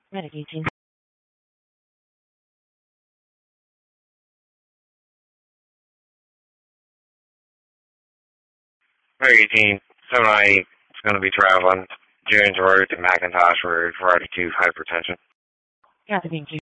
Medic 18. Medic 18, 798 is going to be traveling Jones Road to McIntosh Road, Variety 2, hypertension. Copy, thank you.